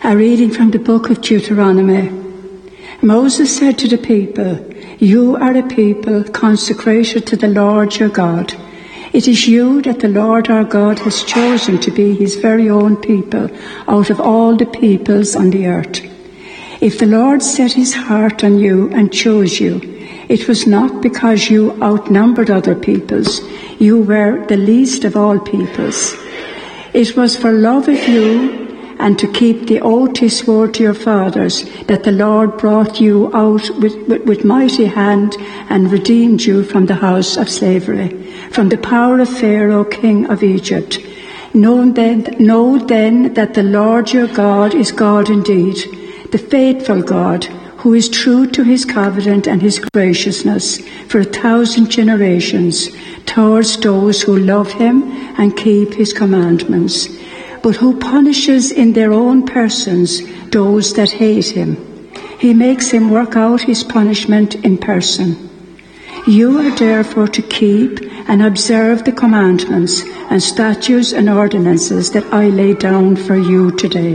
A reading from the book of Deuteronomy. Moses said to the people, "You are a people consecrated to the Lord your God. It is you that the Lord our God has chosen to be his very own people out of all the peoples on the earth. If the Lord set his heart on you and chose you, it was not because you outnumbered other peoples. You were the least of all peoples. It was for love of you and to keep the oath he swore to your fathers, that the Lord brought you out with mighty hand and redeemed you from the house of slavery, from the power of Pharaoh, king of Egypt. Know then that the Lord your God is God indeed, the faithful God, who is true to his covenant and his graciousness for 1,000 generations towards those who love him and keep his commandments, but who punishes in their own persons those that hate him. He makes him work out his punishment in person. You are therefore to keep and observe the commandments and statutes and ordinances that I lay down for you today."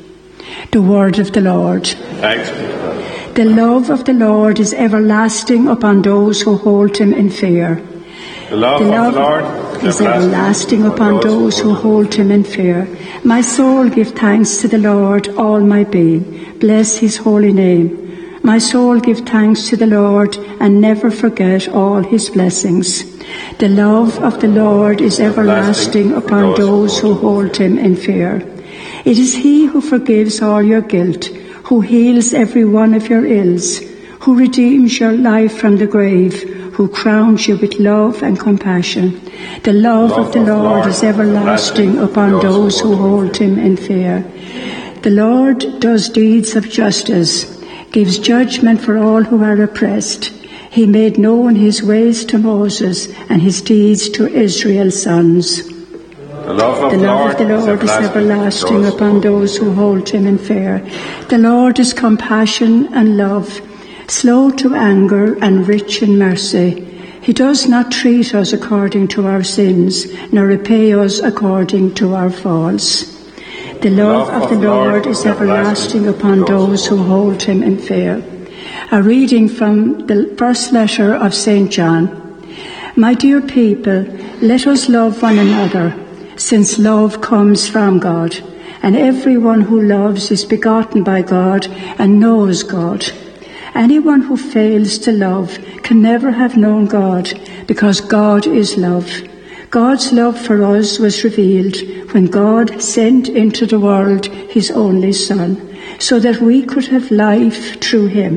The word of the Lord. Thanks be to God. The love of the Lord is everlasting upon those who hold him in fear. The love of the Lord is everlasting upon those who hold him in fear. My soul give thanks to the Lord, all my being. Bless his holy name. My soul give thanks to the Lord and never forget all his blessings. The love of the Lord is everlasting upon those who hold him in fear. It is he who forgives all your guilt, who heals every one of your ills, who redeems your life from the grave, who crowns you with love and compassion. The love of the Lord is everlasting upon those who hold him in fear. The Lord does deeds of justice, gives judgment for all who are oppressed. He made known his ways to Moses and his deeds to Israel's sons. The love of the Lord is everlasting upon those who hold him in fear. The Lord is compassion and love, slow to anger and rich in mercy. He does not treat us according to our sins, nor repay us according to our faults. The love of the Lord is everlasting upon those who hold him in fear. A reading from the first letter of St. John. My dear people, let us love one another, since love comes from God, and everyone who loves is begotten by God and knows God. Anyone who fails to love can never have known God, because God is love. God's love for us was revealed when God sent into the world his only Son, so that we could have life through him.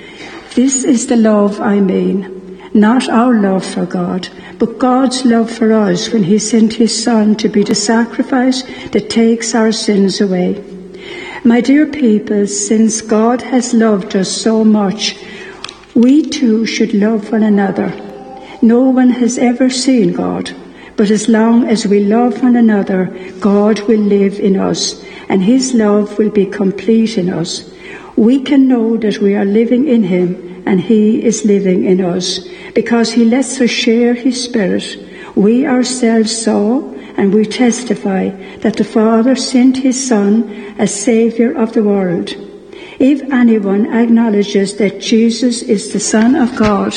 This is the love I mean, not our love for God, but God's love for us when he sent his Son to be the sacrifice that takes our sins away. My dear people, since God has loved us so much, we too should love one another. No one has ever seen God, but as long as we love one another, God will live in us, and his love will be complete in us. We can know that we are living in him, and he is living in us, because he lets us share his Spirit. We ourselves saw and we testify that the Father sent his Son as Saviour of the world. If anyone acknowledges that Jesus is the Son of God,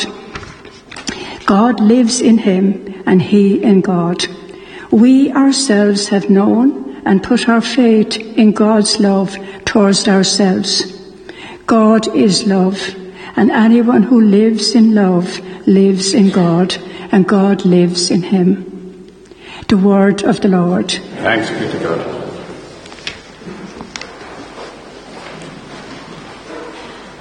God lives in him and he in God. We ourselves have known and put our faith in God's love towards ourselves. God is love, and anyone who lives in love lives in God, and God lives in him. The word of the Lord. Thanks be to God.